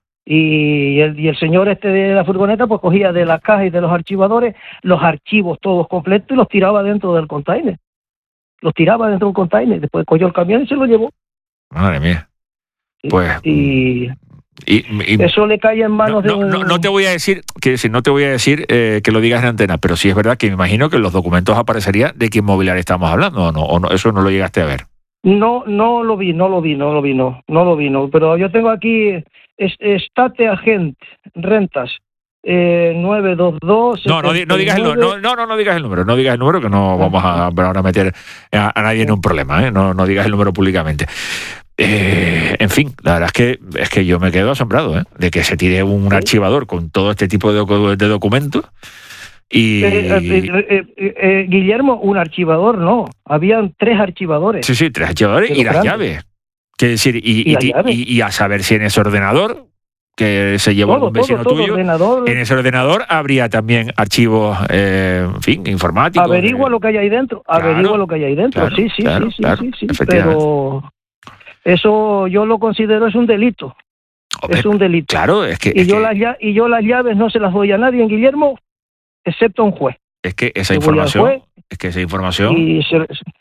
Y el, y el señor este de la furgoneta pues cogía de las cajas y de los archivadores los archivos todos completos y los tiraba dentro del container. Los tiraba dentro del container, después cogió el camión y se lo llevó. Madre mía. Pues... Y, y, y eso le cae en manos no, de un... No, no te voy a decir, que si no te voy a decir eh, que lo digas en antena, pero sí es verdad que me imagino que en los documentos aparecería de qué inmobiliaria estamos hablando, ¿o no? ¿O no? Eso no lo llegaste a ver. No, no lo vi, no lo vi, no lo vi, no, no lo vi, no. Pero yo tengo aquí Estate Agent Rentas eh, nueve dos dos. No, no, no digas el número, no, no, no digas el número, no digas el número que no vamos a ahora meter a, a nadie en un problema, ¿eh? No, no digas el número públicamente. Eh, en fin, la verdad es que es que yo me quedo asombrado, ¿eh? De que se tire un archivador con todo este tipo de, de documentos. Y eh, eh, eh, eh, Guillermo, un archivador no, habían tres archivadores. Sí, sí, tres archivadores y las llaves. Quiere decir, y, y, y, y, y a saber si en ese ordenador que se llevó todo, un vecino todo, todo tuyo, ordenador. En ese ordenador habría también archivos, eh, en fin, informáticos. Averigua de... lo que hay ahí dentro, claro, averigua lo que hay ahí dentro, claro, sí, sí, claro, sí, claro, sí, sí, sí, pero eso yo lo considero es un delito. Hombre, es un delito. Claro, es que... Y, es yo que... Las, y yo las llaves no se las doy a nadie en Guillermo, excepto a un juez. Es que esa información, es que esa información, y se,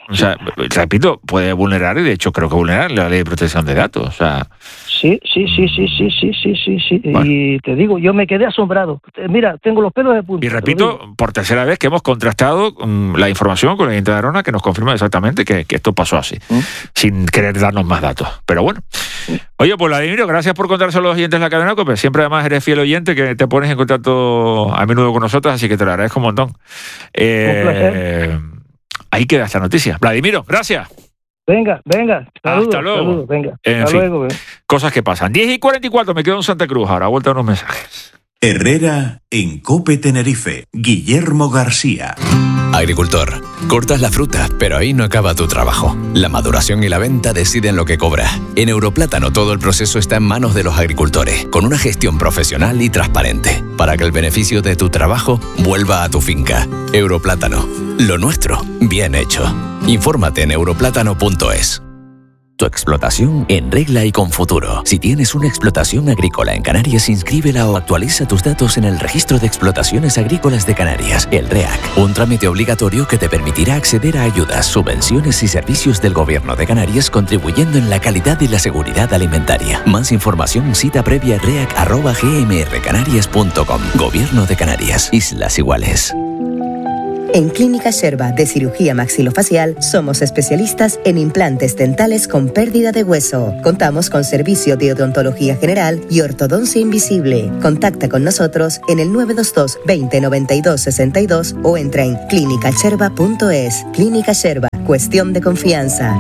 O sea, repito, puede vulnerar, y de hecho creo que vulnerar la ley de protección de datos. O sea... Sí, sí, sí, sí, sí, sí, sí, sí, sí. Bueno. Y te digo, yo me quedé asombrado. Mira, tengo los pelos de punta. Y repito, por tercera vez que hemos contrastado um, la información con el Ayuntamiento de Gerona, que nos confirma exactamente que, que esto pasó así, ¿Mm? sin querer darnos más datos. Pero bueno. Oye, pues Vladimiro, gracias por contárselo a los oyentes de la cadena COPE. Siempre además eres fiel oyente, que te pones en contacto a menudo con nosotros, así que te lo agradezco un montón. Eh, un placer. Ahí queda esta noticia. Vladimiro, gracias. Venga, venga. Saludos, hasta luego. Saludos, venga. En hasta fin, luego. Eh. Cosas que pasan. diez y cuarenta y cuatro, me quedo en Santa Cruz. Ahora, vuelta a unos mensajes. Herrera en COPE Tenerife. Guillermo García. Agricultor, cortas la fruta, pero ahí no acaba tu trabajo. La maduración y la venta deciden lo que cobra. En Europlátano todo el proceso está en manos de los agricultores, con una gestión profesional y transparente, para que el beneficio de tu trabajo vuelva a tu finca. Europlátano, lo nuestro, bien hecho. Infórmate en europlátano punto es. Tu explotación en regla y con futuro. Si tienes una explotación agrícola en Canarias, inscríbela o actualiza tus datos en el Registro de Explotaciones Agrícolas de Canarias, el REAC. Un trámite obligatorio que te permitirá acceder a ayudas, subvenciones y servicios del Gobierno de Canarias, contribuyendo en la calidad y la seguridad alimentaria. Más información, cita previa reac arroba g m r canarias punto com. Gobierno de Canarias. Islas Iguales. En Clínica Sherba de Cirugía Maxilofacial somos especialistas en implantes dentales con pérdida de hueso. Contamos con servicio de odontología general y ortodoncia invisible. Contacta con nosotros en el nueve dos dos, veinte, noventa y dos, sesenta y dos o entra en clínica sherba punto es. Clínica Sherba, cuestión de confianza.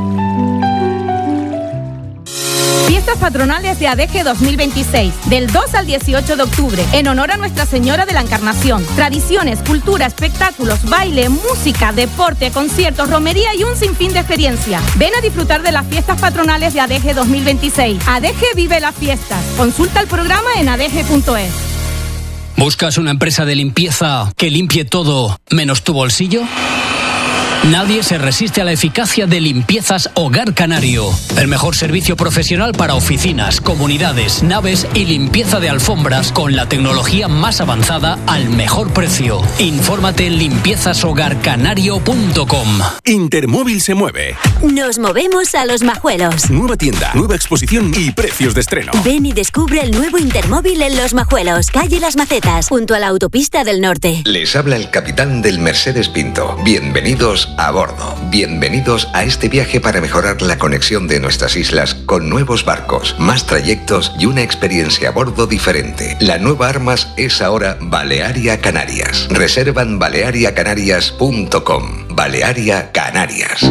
Fiestas patronales de A D G dos mil veintiséis, del dos al dieciocho de octubre, en honor a Nuestra Señora de la Encarnación. Tradiciones, cultura, espectáculos, baile, música, deporte, conciertos, romería y un sinfín de experiencias. Ven a disfrutar de las fiestas patronales de A D G dos mil veintiséis. A D G vive las fiestas. Consulta el programa en a d g punto es. ¿Buscas una empresa de limpieza que limpie todo menos tu bolsillo? Nadie se resiste a la eficacia de Limpiezas Hogar Canario. El mejor servicio profesional para oficinas, comunidades, naves y limpieza de alfombras con la tecnología más avanzada al mejor precio. Infórmate en limpiezas hogar canario punto com. Intermóvil se mueve. Nos movemos a Los Majuelos. Nueva tienda, nueva exposición y precios de estreno. Ven y descubre el nuevo Intermóvil en Los Majuelos, calle Las Macetas, junto a la autopista del norte. Les habla el capitán del Mercedes Pinto. Bienvenidos a bordo. Bienvenidos a este viaje para mejorar la conexión de nuestras islas con nuevos barcos, más trayectos y una experiencia a bordo diferente. La nueva Armas es ahora Balearia Canarias. Reserva en balearia canarias punto com. Balearia Canarias.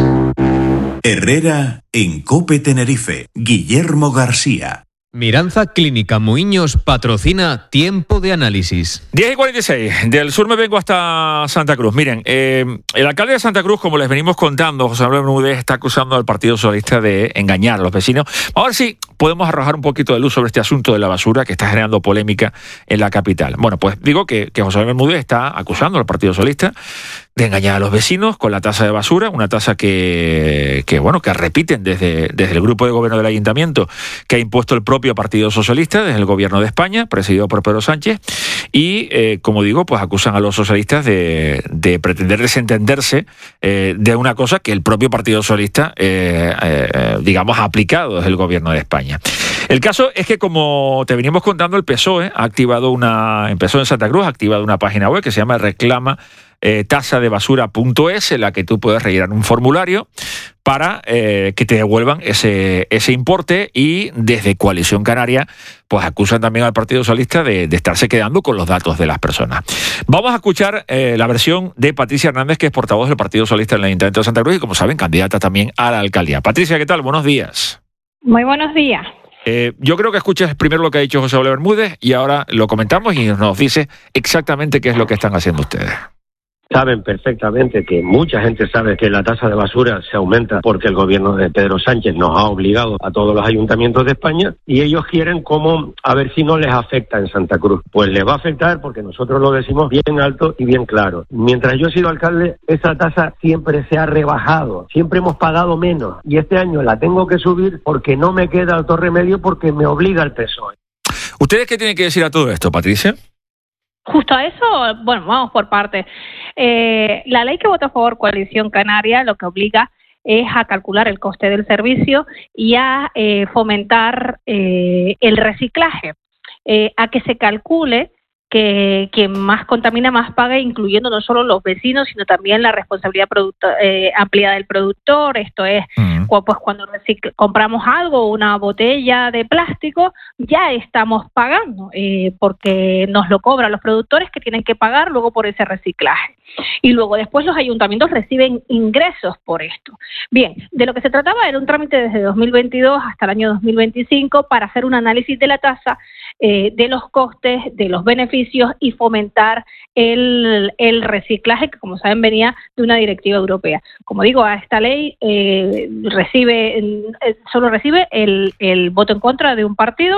Herrera en COPE Tenerife. Guillermo García. Miranza Clínica Muiños patrocina Tiempo de Análisis. diez y cuarenta y seis. Del sur me vengo hasta Santa Cruz. Miren, eh, el alcalde de Santa Cruz, como les venimos contando, José Manuel Bermúdez, está acusando al Partido Socialista de engañar a los vecinos. A ver si podemos arrojar un poquito de luz sobre este asunto de la basura que está generando polémica en la capital. Bueno, pues digo que, que José Manuel Bermúdez está acusando al Partido Socialista de engañar a los vecinos con la tasa de basura, una tasa que, que bueno, que repiten desde, desde el grupo de gobierno del ayuntamiento que ha impuesto el propio Partido Socialista, desde el gobierno de España, presidido por Pedro Sánchez, y, eh, como digo, pues acusan a los socialistas de, de pretender desentenderse eh, de una cosa que el propio Partido Socialista, eh, eh, digamos, ha aplicado desde el gobierno de España. El caso es que, como te veníamos contando, el P S O E ha activado una, empezó en Santa Cruz, ha activado una página web que se llama reclama Eh, tasa de basura punto es, en la que tú puedes rellenar un formulario para eh, que te devuelvan ese, ese importe, y desde Coalición Canaria pues acusan también al Partido Socialista de, de estarse quedando con los datos de las personas. Vamos a escuchar eh, la versión de Patricia Hernández, que es portavoz del Partido Socialista en el Ayuntamiento de Santa Cruz y, como saben, candidata también a la alcaldía. Patricia, ¿qué tal? Buenos días. Muy buenos días. Eh, yo creo que escuches primero lo que ha dicho José Manuel Bermúdez y ahora lo comentamos y nos dice exactamente qué es lo que están haciendo ustedes. Saben perfectamente que mucha gente sabe que la tasa de basura se aumenta porque el gobierno de Pedro Sánchez nos ha obligado a todos los ayuntamientos de España, y ellos quieren como a ver si no les afecta en Santa Cruz. Pues les va a afectar porque nosotros lo decimos bien alto y bien claro. Mientras yo he sido alcalde, esa tasa siempre se ha rebajado, siempre hemos pagado menos, y este año la tengo que subir porque no me queda otro remedio, porque me obliga el P S O E. ¿Ustedes qué tienen que decir a todo esto, Patricia? Justo a eso, bueno, vamos por partes. Eh, la ley que votó a favor Coalición Canaria lo que obliga es a calcular el coste del servicio y a eh, fomentar eh, el reciclaje, eh, a que se calcule que quien más contamina más paga, incluyendo no solo los vecinos, sino también la responsabilidad eh, ampliada del productor. Esto es, uh-huh. pues cuando recicl- compramos algo, una botella de plástico, ya estamos pagando, eh, porque nos lo cobran los productores, que tienen que pagar luego por ese reciclaje. Y luego después los ayuntamientos reciben ingresos por esto. Bien, de lo que se trataba era un trámite desde dos mil veintidós hasta el año dos mil veinticinco para hacer un análisis de la tasa, eh, de los costes, de los beneficios y fomentar el, el reciclaje, que como saben venía de una directiva europea. Como digo, a esta ley eh, recibe eh, solo recibe el, el voto en contra de un partido,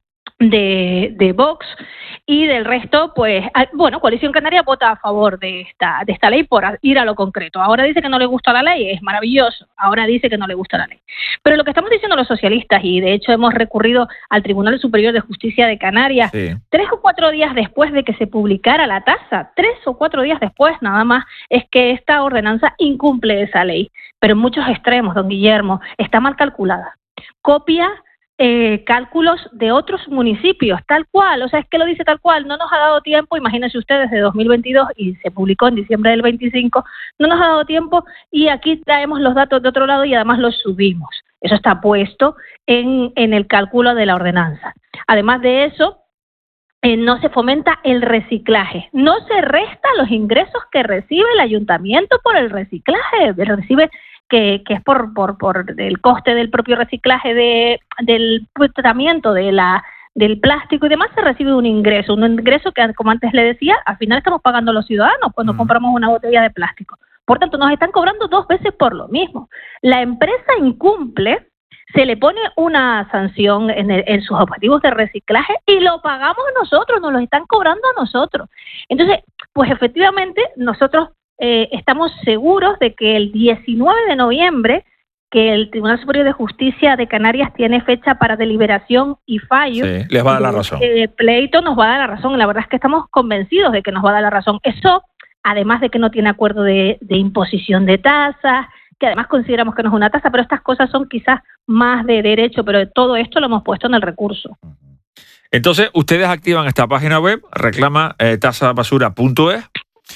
de, de Vox, y del resto, pues, bueno, Coalición Canaria vota a favor de esta de esta ley por ir a lo concreto. Ahora dice que no le gusta la ley, es maravilloso. Ahora dice que no le gusta la ley. Pero lo que estamos diciendo los socialistas, y de hecho hemos recurrido al Tribunal Superior de Justicia de Canarias, sí. tres o cuatro días después de que se publicara la tasa, tres o cuatro días después nada más, es que esta ordenanza incumple esa ley. Pero en muchos extremos, don Guillermo, está mal calculada. Copia Eh, cálculos de otros municipios, tal cual, o sea, es que lo dice tal cual, no nos ha dado tiempo, imagínense ustedes, de dos mil veintidós y se publicó en diciembre del veinticinco, no nos ha dado tiempo y aquí traemos los datos de otro lado y además los subimos. Eso está puesto en, en el cálculo de la ordenanza. Además de eso, eh, no se fomenta el reciclaje, no se resta los ingresos que recibe el ayuntamiento por el reciclaje, recibe Que, que es por, por, por el coste del propio reciclaje de, del tratamiento de la, del plástico y demás, se recibe un ingreso, un ingreso que, como antes le decía, al final estamos pagando los ciudadanos cuando mm. compramos una botella de plástico. Por tanto, nos están cobrando dos veces por lo mismo. La empresa incumple, se le pone una sanción en, el, en sus objetivos de reciclaje y lo pagamos nosotros, nos lo están cobrando a nosotros. Entonces, pues efectivamente, nosotros Eh, estamos seguros de que el diecinueve de noviembre, que el Tribunal Superior de Justicia de Canarias tiene fecha para deliberación y fallo, sí, les va a dar la razón. El pleito nos va a dar la razón. La verdad es que estamos convencidos de que nos va a dar la razón. Eso, además de que no tiene acuerdo de, de imposición de tasas, que además consideramos que no es una tasa, pero estas cosas son quizás más de derecho, pero todo esto lo hemos puesto en el recurso. Entonces, ustedes activan esta página web, reclama eh, tasabasura punto es,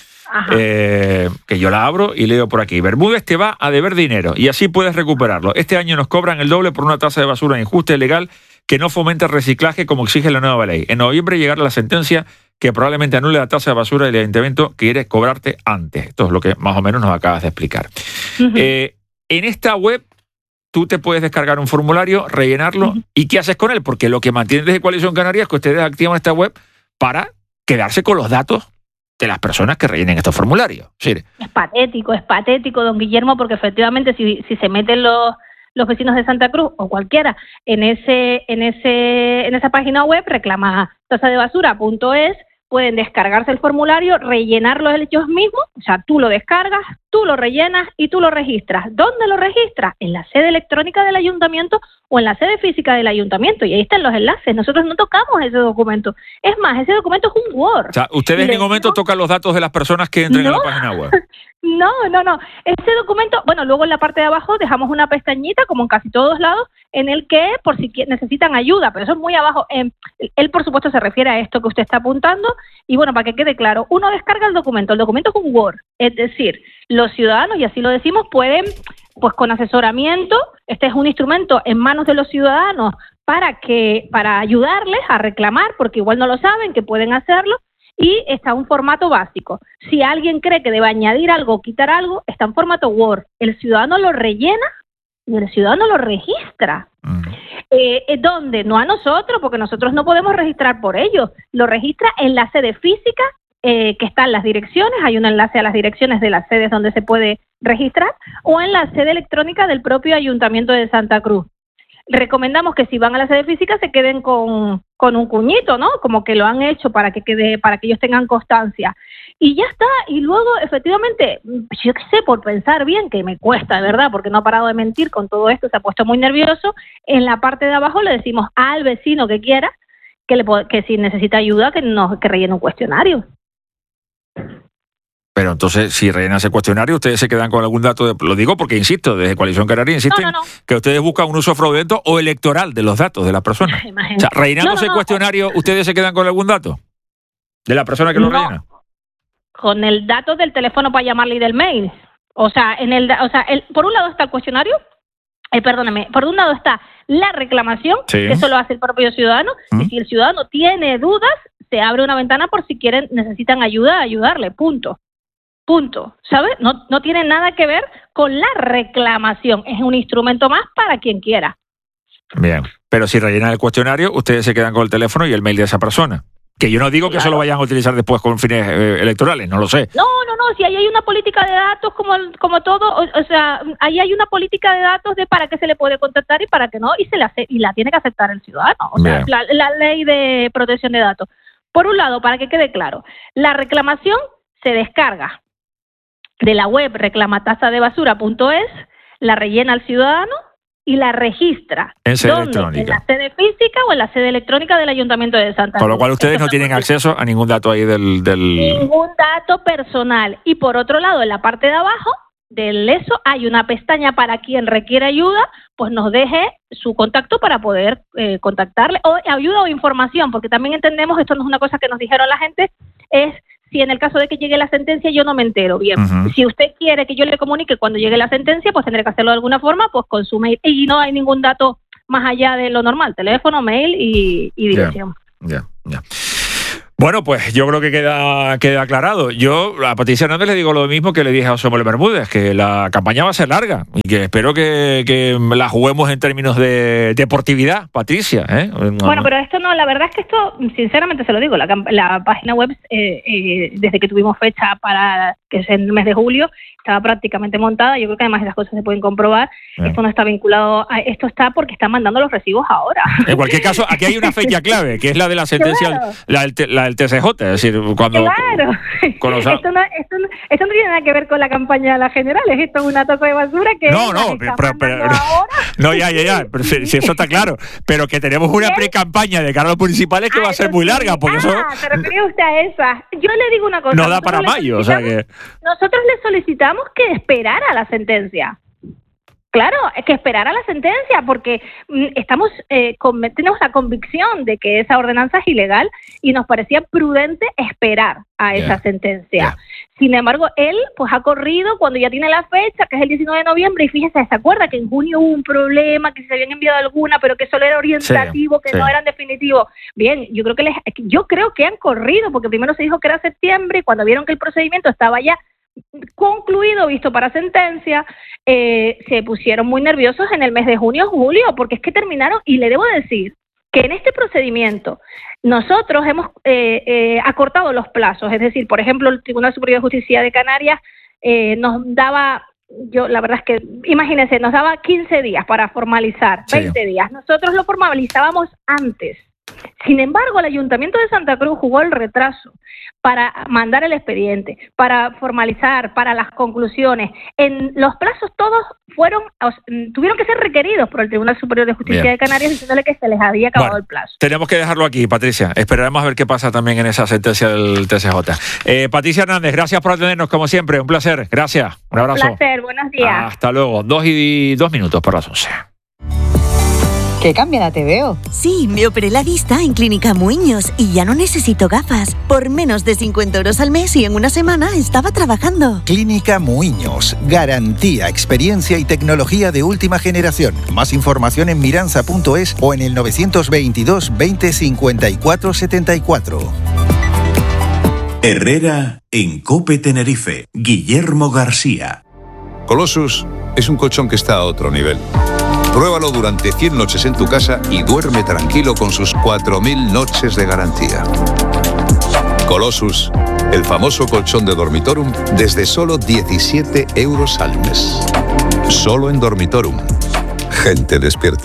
Eh, que yo la abro y leo por aquí: Bermúdez te va a deber dinero y así puedes recuperarlo. Este año nos cobran el doble por una tasa de basura injusta y ilegal que no fomenta el reciclaje como exige la nueva ley. En noviembre llegará la sentencia que probablemente anule la tasa de basura del ayuntamiento que quiere cobrarte antes. Esto es lo que más o menos nos acabas de explicar. Uh-huh. Eh, en esta web tú te puedes descargar un formulario, rellenarlo, uh-huh. ¿y qué haces con él? Porque lo que mantiene desde Coalición Canaria es que ustedes activan esta web para quedarse con los datos de las personas que rellenen estos formularios. Sí. Es patético, es patético, don Guillermo, porque efectivamente si, si se meten los, los vecinos de Santa Cruz o cualquiera en ese en ese en esa página web, reclama tasabasura punto es, pueden descargarse el formulario, rellenarlo ellos mismos, o sea, tú lo descargas, tú lo rellenas y tú lo registras. ¿Dónde lo registras? En la sede electrónica del ayuntamiento o en la sede física del ayuntamiento, y ahí están los enlaces. Nosotros no tocamos ese documento. Es más, ese documento es un Word. O sea, ustedes en ningún momento tocan los datos de las personas que entren no. en la página web. No, no, no. Ese documento, bueno, luego en la parte de abajo dejamos una pestañita, como en casi todos lados, en el que, por si necesitan ayuda, pero eso es muy abajo. Eh, él, por supuesto, se refiere a esto que usted está apuntando, y bueno, para que quede claro, uno descarga el documento. El documento es un Word, es decir, los ciudadanos, y así lo decimos, pueden, pues con asesoramiento, este es un instrumento en manos de los ciudadanos para que para ayudarles a reclamar, porque igual no lo saben, que pueden hacerlo, y está un formato básico. Si alguien cree que debe añadir algo o quitar algo, está en formato Word. El ciudadano lo rellena y el ciudadano lo registra. Mm. Eh, ¿Dónde? No a nosotros, porque nosotros no podemos registrar por ellos. Lo registra en la sede física, eh, que están las direcciones, hay un enlace a las direcciones de las sedes donde se puede registrar, o en la sede electrónica del propio Ayuntamiento de Santa Cruz. Recomendamos que si van a la sede física se queden con, con un cuñito, ¿no? Como que lo han hecho para que quede, para que ellos tengan constancia. Y ya está. Y luego, efectivamente, yo qué sé, por pensar bien, que me cuesta, de verdad, porque no ha parado de mentir con todo esto, se ha puesto muy nervioso, en la parte de abajo le decimos al vecino que quiera que, le, que si necesita ayuda, que, nos, que rellene un cuestionario. Pero entonces, si rellenan ese cuestionario, ustedes se quedan con algún dato. De, lo digo porque, insisto, desde Coalición Canaria insisten no, no, no. que ustedes buscan un uso fraudulento o electoral de los datos de las personas. Imagínate. O sea, rellenando no, no, ese no, cuestionario, ¿ustedes se quedan con algún dato de la persona que lo no, rellena? Con el dato del teléfono para llamarle y del mail. O sea, en el, o sea, el, por un lado está el cuestionario, eh, perdóname, por un lado está la reclamación, sí. que eso lo hace el propio ciudadano, ¿Mm? y si el ciudadano tiene dudas, se abre una ventana por si quieren, necesitan ayuda, ayudarle, punto. Punto, ¿sabes? No, no tiene nada que ver con la reclamación, es un instrumento más para quien quiera. Bien, pero si rellenan el cuestionario, ustedes se quedan con el teléfono y el mail de esa persona. Que yo no digo claro. que eso lo vayan a utilizar después con fines eh, electorales, no lo sé. No, no, no, si ahí hay una política de datos como como todo, o, o sea, ahí hay una política de datos de para qué se le puede contactar y para qué no, y se la y la tiene que aceptar el ciudadano, o sea, la, la ley de protección de datos. Por un lado, para que quede claro, la reclamación se descarga de la web reclamatasadebasura punto es, la rellena el ciudadano y la registra. En sede ¿Dónde? electrónica. En la sede física o en la sede electrónica del Ayuntamiento de Santa Cruz. Con lo cual ustedes Esto no tienen acceso a ningún dato ahí del, del... Ningún dato personal. Y por otro lado, en la parte de abajo del eso hay una pestaña para quien requiere ayuda, pues nos deje su contacto para poder eh, contactarle, o ayuda o información, porque también entendemos, esto no es una cosa que nos dijeron la gente, es si en el caso de que llegue la sentencia yo no me entero, bien, uh-huh. si usted quiere que yo le comunique cuando llegue la sentencia, pues tendré que hacerlo de alguna forma, pues con su mail, y no hay ningún dato más allá de lo normal, teléfono, mail y, y dirección. Ya, ya, ya. Bueno, pues yo creo que queda, queda aclarado. Yo a Patricia Hernández le digo lo mismo que le dije a José Manuel Bermúdez, que la campaña va a ser larga y que espero que, que la juguemos en términos de deportividad, Patricia. ¿eh? Bueno, pero esto no, la verdad es que esto, sinceramente se lo digo, la, la página web, eh, eh, desde que tuvimos fecha para que es el mes de julio, estaba prácticamente montada. Yo creo que además las cosas se pueden comprobar. Eh. Esto no está vinculado a esto, está porque están mandando los recibos ahora. En cualquier caso, aquí hay una fecha clave, que es la de la sentencia, claro. la, la, la del T C J, es decir, cuando... Claro, con los... esto, no, esto, no, esto no tiene nada que ver con la campaña de las generales, esto es una toca de basura que... No, no, pero, pero, pero no, ya, ya, ya, pero si, si eso está claro, pero que tenemos una pre-campaña de cara a los municipales que ah, va a ser muy larga, porque ah, eso... se refería usted a esa. Yo le digo una cosa. No da para mayo, o sea que... Nosotros le solicitamos que esperara la sentencia. Claro, es que esperara la sentencia, porque estamos eh, con, tenemos la convicción de que esa ordenanza es ilegal y nos parecía prudente esperar a esa yeah. sentencia. Yeah. Sin embargo, él pues ha corrido cuando ya tiene la fecha, que es el diecinueve de noviembre, y fíjese, ¿se acuerda que en junio hubo un problema, que se habían enviado alguna, pero que solo era orientativo, sí, que sí. no eran definitivos? Bien, yo creo que les, yo creo que han corrido, porque primero se dijo que era septiembre, y cuando vieron que el procedimiento estaba ya concluido, visto para sentencia, eh, se pusieron muy nerviosos en el mes de junio o julio, porque es que terminaron, y le debo decir que en este procedimiento nosotros hemos eh, eh, acortado los plazos, es decir, por ejemplo, el Tribunal Superior de Justicia de Canarias eh, nos daba, yo la verdad es que, imagínense, nos daba quince días para formalizar, sí. veinte días, nosotros lo formalizábamos antes. Sin embargo, el Ayuntamiento de Santa Cruz jugó el retraso para mandar el expediente, para formalizar, para las conclusiones. En los plazos todos fueron, tuvieron que ser requeridos por el Tribunal Superior de Justicia Bien. de Canarias, diciéndole que se les había acabado bueno, el plazo. Tenemos que dejarlo aquí, Patricia. Esperaremos a ver qué pasa también en esa sentencia del T C J. Eh, Patricia Hernández, gracias por atendernos, como siempre. Un placer. Gracias. Un abrazo. Un placer. Buenos días. Hasta luego. Dos y dos minutos por las once. ¡Qué cambiada te veo! Sí, me operé la vista en Clínica Muiños y ya no necesito gafas. Por menos de cincuenta euros al mes y en una semana estaba trabajando. Clínica Muiños. Garantía, experiencia y tecnología de última generación. Más información en miranza punto es o en el novecientos veintidós veinte cincuenta y cuatro setenta y cuatro. Herrera en COPE Tenerife. Guillermo García. Colossus es un colchón que está a otro nivel. Pruébalo durante cien noches en tu casa y duerme tranquilo con sus cuatro mil noches de garantía. Colossus, el famoso colchón de Dormitorum, desde solo diecisiete euros al mes. Solo en Dormitorum. Gente despierta.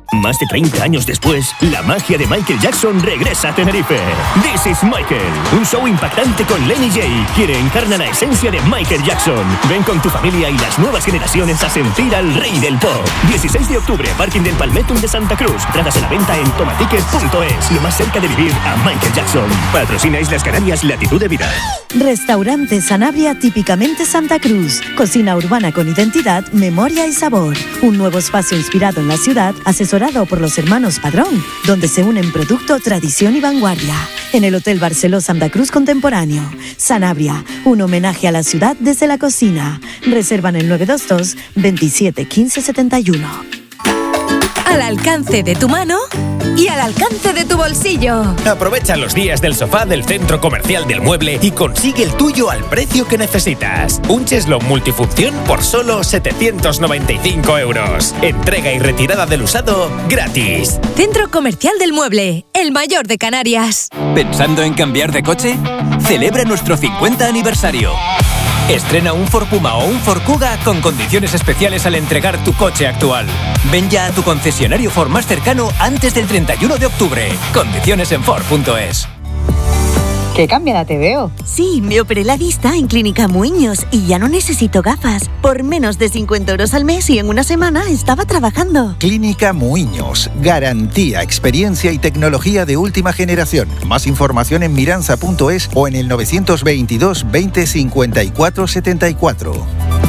Más de treinta años después, la magia de Michael Jackson regresa a Tenerife. This is Michael, un show impactante con Lenny J, quien encarna la esencia de Michael Jackson. Ven con tu familia y las nuevas generaciones a sentir al rey del pop. dieciséis de octubre, Parking del Palmetum de Santa Cruz. Tratas a la venta en tomaticket punto es. Lo más cerca de vivir a Michael Jackson. Patrocina Islas Canarias, Latitud de Vida. Restaurante Sanabria, típicamente Santa Cruz. Cocina urbana con identidad, memoria y sabor. Un nuevo espacio inspirado en la ciudad, asesorado por los hermanos Padrón, donde se unen producto, tradición y vanguardia. En el Hotel Barceló Santa Cruz Contemporáneo. Sanabria, un homenaje a la ciudad desde la cocina. Reservan el nueve dos dos, veintisiete, quince, setenta y uno. Al alcance de tu mano y al alcance de tu bolsillo. Aprovecha los días del sofá del Centro Comercial del Mueble y consigue el tuyo al precio que necesitas. Un cheslón multifunción por solo setecientos noventa y cinco euros. Entrega y retirada del usado gratis. Centro Comercial del Mueble, el mayor de Canarias. ¿Pensando en cambiar de coche? Celebra nuestro cincuenta aniversario. Estrena un Ford Puma o un Ford Kuga con condiciones especiales al entregar tu coche actual. Ven ya a tu concesionario Ford más cercano antes del treinta y uno de octubre. Condiciones en Ford punto es. ¿Qué cambiada te veo? Sí, me operé la vista en Clínica Muiños y ya no necesito gafas. Por menos de cincuenta euros al mes y en una semana estaba trabajando. Clínica Muiños. Garantía, experiencia y tecnología de última generación. Más información en miranza punto es o en el novecientos veintidós, veinte, cincuenta y cuatro, setenta y cuatro.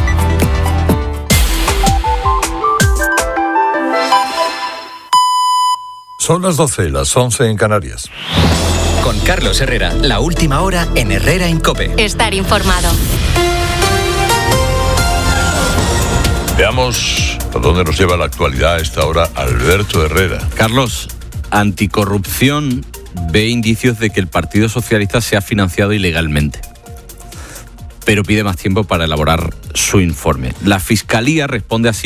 Son las doce, las once en Canarias. Con Carlos Herrera, la última hora en Herrera en COPE. Estar informado. Veamos a dónde nos lleva la actualidad a esta hora Alberto Herrera. Carlos, Anticorrupción ve indicios de que el Partido Socialista se ha financiado ilegalmente, pero pide más tiempo para elaborar su informe. La Fiscalía responde así